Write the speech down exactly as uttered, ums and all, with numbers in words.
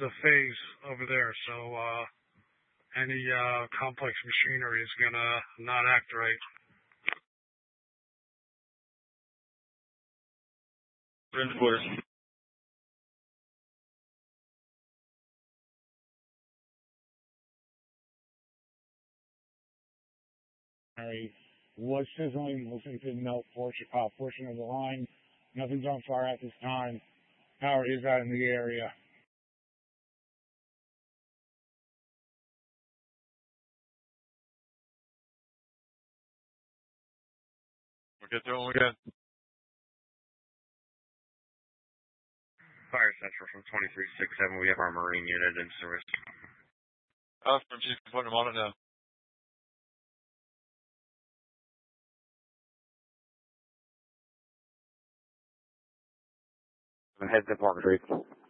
the phase over there, so uh, any uh, complex machinery is going to not act right. Transporters. Alright, was sizzling, looks like it didn't melt portion, uh, portion of the line. Nothing's on fire at this time. Power is out in the area. We'll get through when we can. Fire Central from twenty-three six seven, we have our Marine unit in service. Uh, from Chief, putting them on it now. Heads up, Market Street.